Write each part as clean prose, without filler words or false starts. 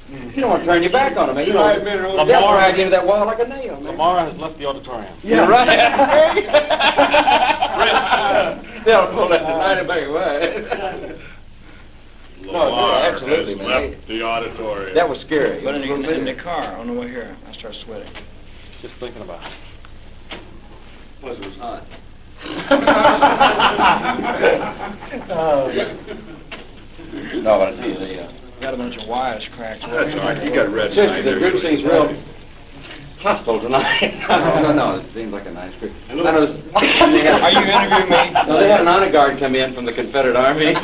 You don't want to turn your back on them, man. You know, they'll drag into that wall like a nail, man. Lamar has left the auditorium. Yeah, right. They'll pull that tonight back away. Lamar absolutely, has man. left the auditorium. That was scary. But in the car on the way here, I started sweating. Just thinking about it. Plus it was hot. No, but I tell you, they, Got a bunch of wires cracked. That's all right. You got red seriously, tonight. the group seems real hostile tonight. No, it seems like a nice group. I noticed. Are you interviewing me? No, they had an honor guard come in from the Confederate Army.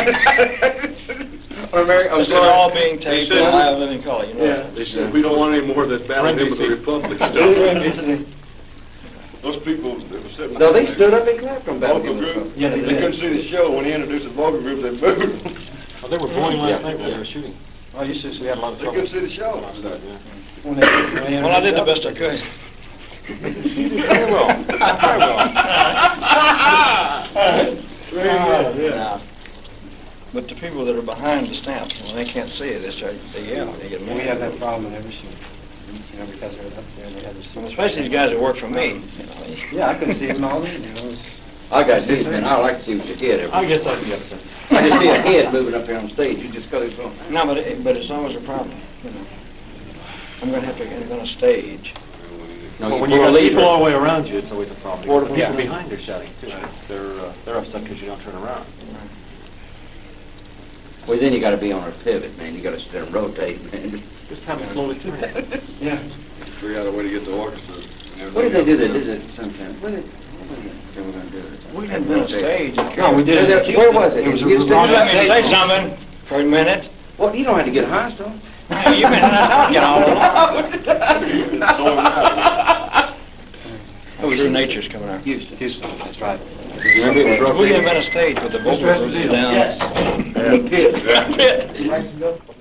This is all being taped in live living color, you know. Yeah. They said, we don't want any more of that Battle Hymn of the Republic stuff. Those people that were sitting... No, they stood up and clapped on Battle Vocal Hymn of the group, Republic. they couldn't see the show. When he introduced the vocal group, they booed. Oh, they were bowling last night when they were shooting. Oh, you see, We had a lot of They trouble. couldn't see the show. well, I did the best I could. You did very well. Very well. Now, but the people that are behind the stamp, when they can't see it, they yell. They get mad. We have that problem in every shoot. You know, because they're up there and they have the Well, especially these guys that work for me. You know, Yeah, I couldn't see them all in, you know. I got to see it, man. I like to see what you head every. I guess I'd be upset. I just see a head moving up here on stage. You just cut it from. No, but it's always a problem. You know, I'm going to have to get on a stage. No, But when pull you a got lever. people all the way around you, it's always a problem. Portable. The people Yeah. behind are shouting too. They're upset because you don't turn around. Well, then you got to be on a pivot, man. You got to sit there and rotate, man. Just have it slowly too. Yeah. Figure out a way to get the orchestra. What did they do? They did it sometimes. What did they were going to do it? We didn't invent a stage. No, we did it. Where was it? It was In Houston? Let me say something for a minute. Well, you don't have to get hostile. You've been talking all along. Oh, true nature's coming out. Houston. Houston, that's right. Remember it was We rotating? didn't invent a stage with the vocals down. Yes. The pit. Yeah. Pit. Right, Bill?